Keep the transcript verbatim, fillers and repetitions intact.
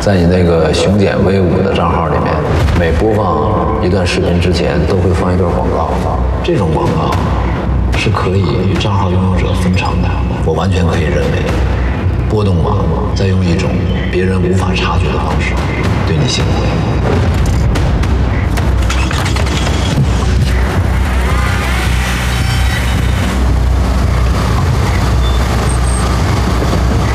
在你那个雄简威武的账号里面，每播放一段视频之前都会放一段广告。这种广告是可以与账号拥有者分成的。我完全可以认为，波动网在用一种别人无法察觉的方式对你行贿。